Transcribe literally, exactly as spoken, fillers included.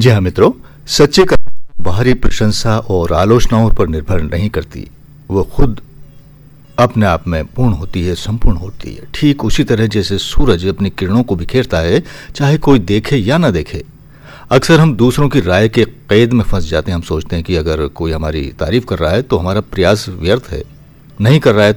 जी हाँ मित्रों, सच्चे कलाकार बाहरी प्रशंसा और आलोचनाओं पर निर्भर नहीं करती। वो खुद अपने आप में पूर्ण होती है, संपूर्ण होती है। ठीक उसी तरह जैसे सूरज अपनी किरणों को बिखेरता है, चाहे कोई देखे या ना देखे। अक्सर हम दूसरों की राय के कैद में फंस जाते हैं। हम सोचते हैं कि अगर कोई हमारी तारीफ कर रहा है तो हमारा प्रयास व्यर्थ है, नहीं कर रहा है